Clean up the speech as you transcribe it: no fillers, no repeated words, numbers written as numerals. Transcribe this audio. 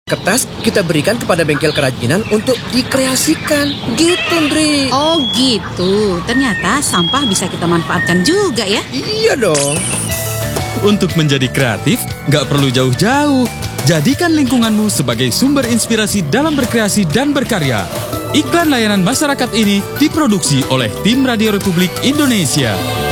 Kertas kita berikan kepada bengkel kerajinan untuk dikreasikan. Gitu, Ndri. Oh gitu, ternyata sampah bisa kita manfaatkan juga ya? Iya dong. Untuk menjadi kreatif, nggak perlu jauh-jauh. Jadikan lingkunganmu sebagai sumber inspirasi dalam berkreasi dan berkarya. Iklan layanan masyarakat ini diproduksi oleh Tim Radio Republik Indonesia.